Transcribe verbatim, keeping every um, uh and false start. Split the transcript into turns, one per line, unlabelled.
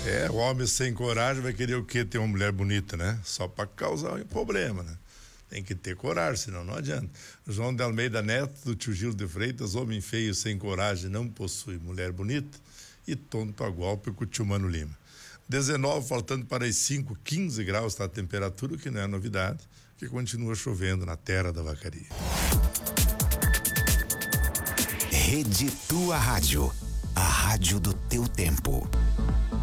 É, o homem sem coragem vai querer o quê? Ter uma mulher bonita, né? Só pra causar um problema, né? Tem que ter coragem, senão não adianta. João de Almeida Neto, do tio Gil de Freitas, homem feio sem coragem não possui mulher bonita, e tonto a golpe com o tio Mano Lima. dezenove, faltando para as cinco, quinze graus está a temperatura, o que não é novidade, que continua chovendo na terra da vacaria.
Rede Tua Rádio, a rádio do teu tempo.